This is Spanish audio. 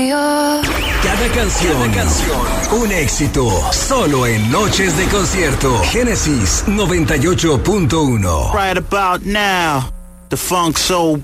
Cada canción, un éxito. Solo en Noches de Concierto. Génesis 98.1. Right about now, the funk soul